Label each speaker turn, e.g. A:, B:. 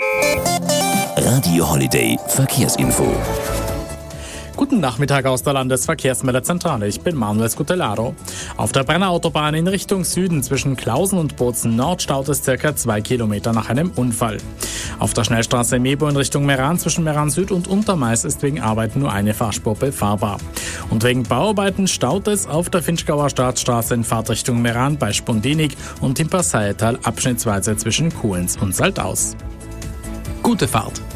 A: Radio Holiday Verkehrsinfo.
B: Guten Nachmittag aus der Landesverkehrsmeldezentrale. Ich bin Manuel Scutellaro. Auf der Brenner Autobahn in Richtung Süden zwischen Klausen und Bozen Nord staut es ca. 2 Kilometer nach einem Unfall. Auf der Schnellstraße Mebo in Richtung Meran zwischen Meran Süd und Untermais ist wegen Arbeiten nur eine Fahrspur befahrbar. Und wegen Bauarbeiten staut es auf der Finchgauer Staatsstraße in Fahrtrichtung Meran bei Spondinik und im Passaiertal abschnittsweise zwischen Kuhlens und Saltaus. Gute Fahrt!